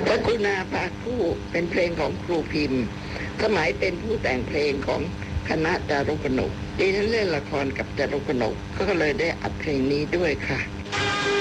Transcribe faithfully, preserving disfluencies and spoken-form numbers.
พระกุณาภาคู่เป็นเพลงของครูพิมพ์สมัยเป็นผู้แต่งเพลงของคณะจารุกนกดิฉันเล่นละครกับจารุกนกก็เลยได้อัดเพลงนี้ด้วยค่ะ